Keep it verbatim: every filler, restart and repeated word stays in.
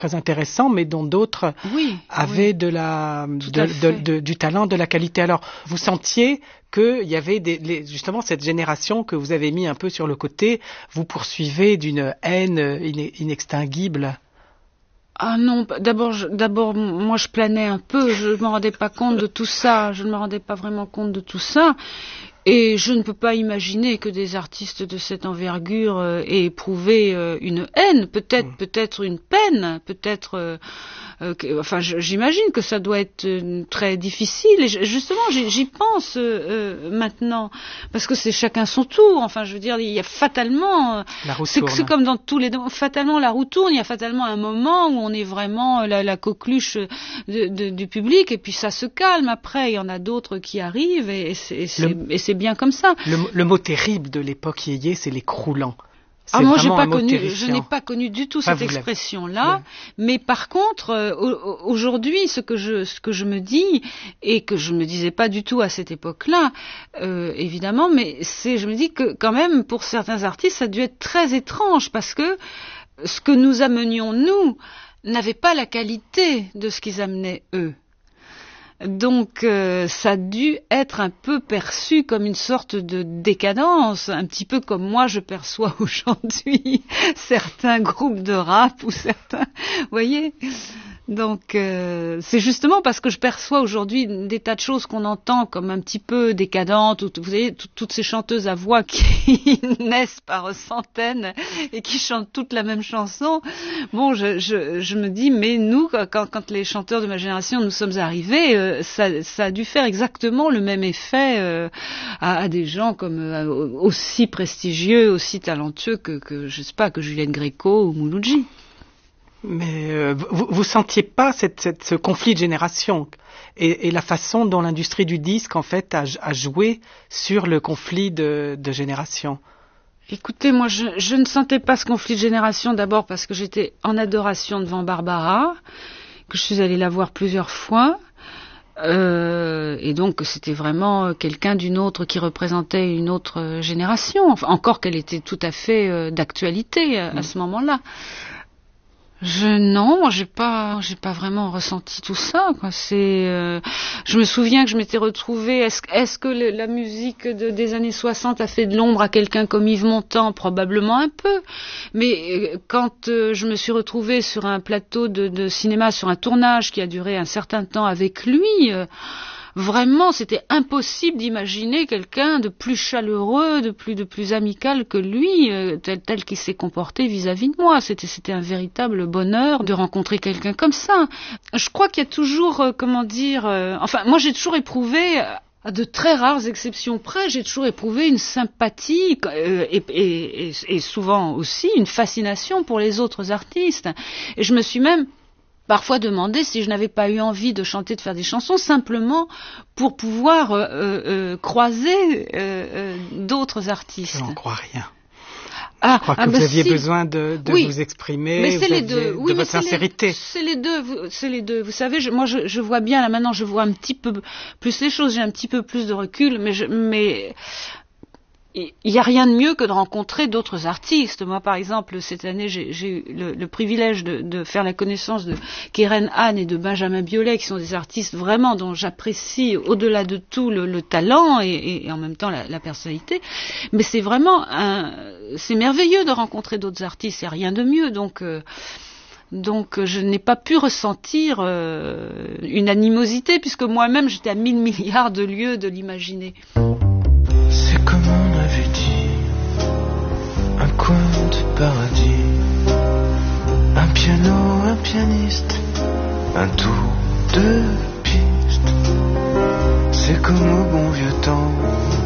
très intéressants, mais dont d'autres oui, avaient oui. de la, de, de, de, du talent, de la qualité. Alors, vous sentiez qu'il y avait des, les, justement cette génération que vous avez mis un peu sur le côté, vous poursuivez d'une haine inextinguible? Ah non, d'abord, je, d'abord, moi je planais un peu, je ne me rendais pas compte de tout ça, je ne me rendais pas vraiment compte de tout ça. Et je ne peux pas imaginer que des artistes de cette envergure euh, aient éprouvé euh, une haine, peut-être, mmh. peut-être une peine, peut-être. Euh, euh, que, enfin, je, j'imagine que ça doit être euh, très difficile. Et je, justement, j'y, j'y pense euh, euh, maintenant, parce que c'est chacun son tour. Enfin, je veux dire, il y a fatalement. Euh, la roue c'est, tourne. c'est comme dans tous les. Fatalement, la roue tourne. Il y a fatalement un moment où on est vraiment la, la coqueluche de, de, du public, et puis ça se calme. Après, il y en a d'autres qui arrivent, et, et, c'est, et, c'est, le... et c'est bien comme ça. Le, le mot terrible de l'époque yéyé, c'est les croulants. C'est ah moi j'ai pas un mot connu, terrifiant. je n'ai pas connu du tout ah, cette expression-là, le... mais par contre euh, aujourd'hui ce que je ce que je me dis et que je me disais pas du tout à cette époque-là, euh, évidemment, mais c'est je me dis que quand même pour certains artistes ça a dû être très étrange parce que ce que nous amenions nous n'avait pas la qualité de ce qu'ils amenaient eux. Donc euh, ça a dû être un peu perçu comme une sorte de décadence, un petit peu comme moi je perçois aujourd'hui certains groupes de rap ou certains, vous voyez. Donc euh, c'est justement parce que je perçois aujourd'hui des tas de choses qu'on entend comme un petit peu décadentes, ou, vous savez, t- toutes ces chanteuses à voix qui naissent par centaines et qui chantent toutes la même chanson. Bon, je, je, je me dis, mais nous, quand, quand les chanteurs de ma génération nous sommes arrivés, euh, ça, ça a dû faire exactement le même effet euh, à, à des gens comme euh, aussi prestigieux, aussi talentueux que, que je sais pas, que Juliette Gréco ou Mouloudji. Mais euh, vous, vous sentiez pas cette, cette, ce conflit de génération et, et la façon dont l'industrie du disque en fait a, a joué sur le conflit de, de génération? Écoutez, moi je, je ne sentais pas ce conflit de génération d'abord parce que j'étais en adoration devant Barbara, que je suis allée la voir plusieurs fois. Euh, et donc c'était vraiment quelqu'un d'une autre qui représentait une autre génération, enfin, encore qu'elle était tout à fait euh, d'actualité à, mmh. à ce moment-là. Je non, moi j'ai pas, j'ai pas vraiment ressenti tout ça. Quoi. C'est, euh, je me souviens que je m'étais retrouvée. Est-ce, est-ce que le, la musique de, des années soixante a fait de l'ombre à quelqu'un comme Yves Montand? Probablement un peu. Mais quand euh, je me suis retrouvée sur un plateau de, de cinéma, sur un tournage qui a duré un certain temps avec lui. Euh, Vraiment, c'était impossible d'imaginer quelqu'un de plus chaleureux, de plus de plus amical que lui, euh, tel tel qu'il s'est comporté vis-à-vis de moi. C'était c'était un véritable bonheur de rencontrer quelqu'un comme ça. Je crois qu'il y a toujours, euh, comment dire, euh, enfin, moi j'ai toujours éprouvé. À de très rares exceptions près, j'ai toujours éprouvé une sympathie euh, et, et, et, et souvent aussi une fascination pour les autres artistes. Et je me suis même parfois demandé si je n'avais pas eu envie de chanter, de faire des chansons, simplement pour pouvoir euh, euh, croiser euh, euh, d'autres artistes. Je n'en crois rien. Ah, je crois que ah, vous bah aviez si. besoin de, de oui. vous exprimer, mais c'est vous les aviez, deux. Oui, de votre c'est sincérité. Les, c'est les deux. Vous, c'est les deux. Vous savez, je, moi, je, je vois bien là maintenant. Je vois un petit peu plus les choses. J'ai un petit peu plus de recul, mais je, mais il n'y a rien de mieux que de rencontrer d'autres artistes. Moi, par exemple, cette année, j'ai, j'ai eu le, le privilège de, de faire la connaissance de Keren Han et de Benjamin Biolay, qui sont des artistes vraiment dont j'apprécie au-delà de tout le, le talent et, et, et en même temps la, la personnalité. Mais c'est vraiment un, c'est merveilleux de rencontrer d'autres artistes. Il n'y a rien de mieux. Donc, euh, donc, je n'ai pas pu ressentir euh, une animosité, puisque moi-même, j'étais à mille milliards de lieues de l'imaginer. C'est comme on avait dit, un coin de paradis, un piano, un pianiste, un tour de piste. C'est comme au bon vieux temps,